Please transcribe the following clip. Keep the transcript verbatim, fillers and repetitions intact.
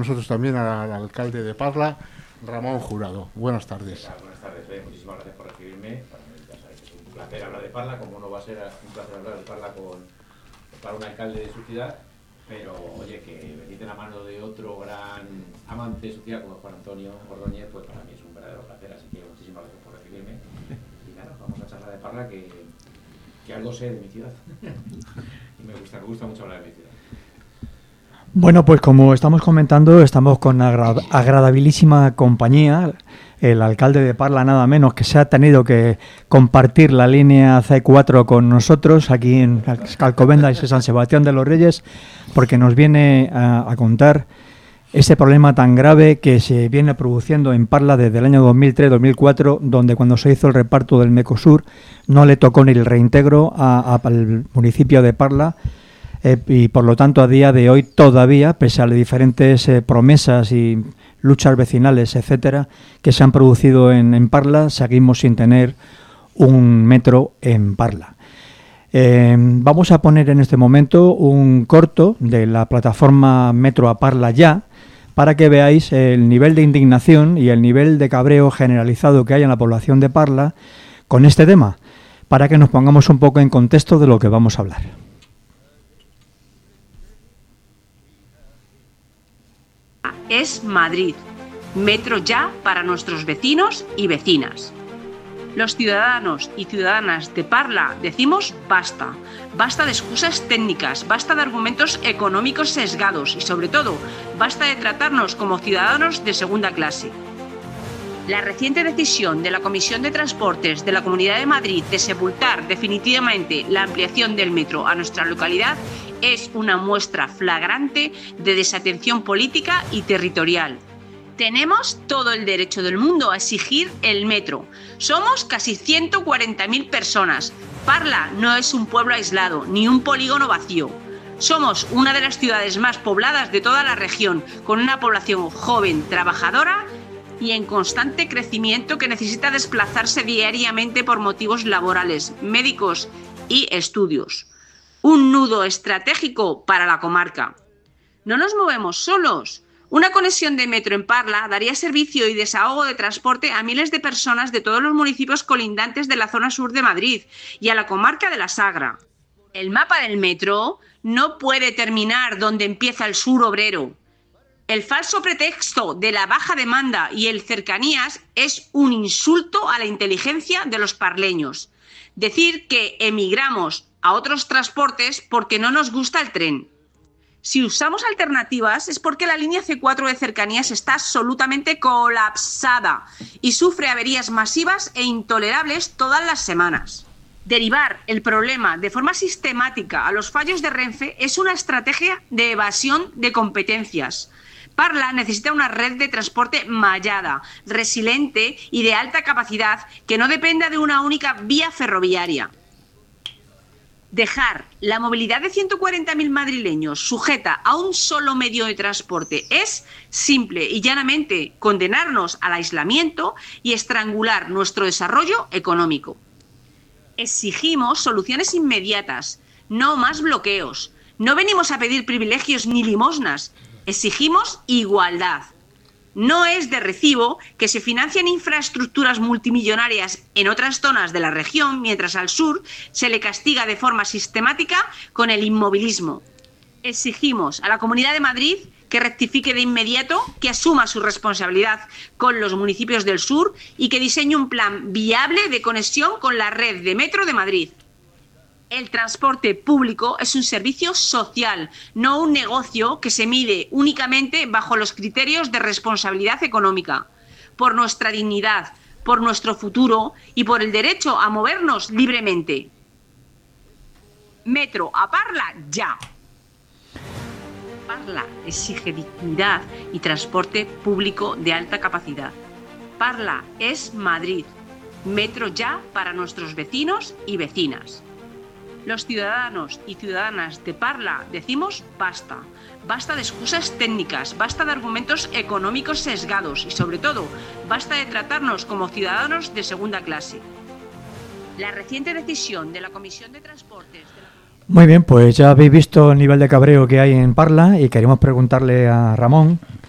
nosotros también al alcalde de Parla, Ramón Jurado. Buenas tardes. Buenas tardes, eh. Muchísimas gracias por recibirme. Para mí, ya sabes, es un placer hablar de Parla, como no va a ser un placer hablar de Parla con, para un alcalde de su ciudad, pero oye, que venir de la mano de otro gran amante de su ciudad como Juan Antonio Ordóñez, pues para mí es un verdadero placer, así que muchísimas gracias por recibirme. Y nada, vamos a charlar de Parla, que, que algo sé de mi ciudad. Y me gusta, me gusta mucho hablar de mi ciudad. Bueno, pues como estamos comentando, estamos con agra agradabilísima compañía. El alcalde de Parla, nada menos, que se ha tenido que compartir la línea C cuatro con nosotros aquí en Alcobendas y San Sebastián de los Reyes, porque nos viene a, a contar ese problema tan grave que se viene produciendo en Parla desde el año dos mil tres dos mil cuatro, donde cuando se hizo el reparto del Mecosur no le tocó ni el reintegro a, a, al municipio de Parla. Eh, y por lo tanto a día de hoy todavía, pese a las diferentes eh, promesas y luchas vecinales, etcétera, que se han producido en, en Parla, seguimos sin tener un metro en Parla. Eh, vamos a poner en este momento un corto de la plataforma Metro a Parla Ya, para que veáis el nivel de indignación y el nivel de cabreo generalizado que hay en la población de Parla con este tema, para que nos pongamos un poco en contexto de lo que vamos a hablar. Es Madrid, metro ya para nuestros vecinos y vecinas. Los ciudadanos y ciudadanas de Parla decimos basta, basta de excusas técnicas, basta de argumentos económicos sesgados y sobre todo, basta de tratarnos como ciudadanos de segunda clase. La reciente decisión de la Comisión de Transportes de la Comunidad de Madrid de sepultar definitivamente la ampliación del metro a nuestra localidad es una muestra flagrante de desatención política y territorial. Tenemos todo el derecho del mundo a exigir el metro. Somos casi ciento cuarenta mil personas. Parla no es un pueblo aislado, ni un polígono vacío. Somos una de las ciudades más pobladas de toda la región, con una población joven, trabajadora y en constante crecimiento que necesita desplazarse diariamente por motivos laborales, médicos y estudios. Un nudo estratégico para la comarca. No nos movemos solos. Una conexión de metro en Parla daría servicio y desahogo de transporte a miles de personas de todos los municipios colindantes de la zona sur de Madrid y a la comarca de la Sagra. El mapa del metro no puede terminar donde empieza el sur obrero. El falso pretexto de la baja demanda y el cercanías es un insulto a la inteligencia de los parleños. Decir que emigramos a otros transportes porque no nos gusta el tren. Si usamos alternativas es porque la línea C cuatro de cercanías está absolutamente colapsada y sufre averías masivas e intolerables todas las semanas. Derivar el problema de forma sistemática a los fallos de Renfe es una estrategia de evasión de competencias. Parla necesita una red de transporte mallada, resiliente y de alta capacidad que no dependa de una única vía ferroviaria. Dejar la movilidad de ciento cuarenta mil madrileños sujeta a un solo medio de transporte es simple y llanamente condenarnos al aislamiento y estrangular nuestro desarrollo económico. Exigimos soluciones inmediatas, no más bloqueos. No venimos a pedir privilegios ni limosnas, exigimos igualdad. No es de recibo que se financien infraestructuras multimillonarias en otras zonas de la región, mientras al sur se le castiga de forma sistemática con el inmovilismo. Exigimos a la Comunidad de Madrid que rectifique de inmediato, que asuma su responsabilidad con los municipios del sur y que diseñe un plan viable de conexión con la red de metro de Madrid. El transporte público es un servicio social, no un negocio que se mide únicamente bajo los criterios de responsabilidad económica. Por nuestra dignidad, por nuestro futuro y por el derecho a movernos libremente. Metro a Parla ya. Parla exige dignidad y transporte público de alta capacidad. Parla es Madrid. Metro ya para nuestros vecinos y vecinas. Los ciudadanos y ciudadanas de Parla decimos basta. Basta de excusas técnicas, basta de argumentos económicos sesgados y, sobre todo, basta de tratarnos como ciudadanos de segunda clase. La reciente decisión de la Comisión de Transportes... De la... Muy bien, pues ya habéis visto el nivel de cabreo que hay en Parla y queremos preguntarle a Ramón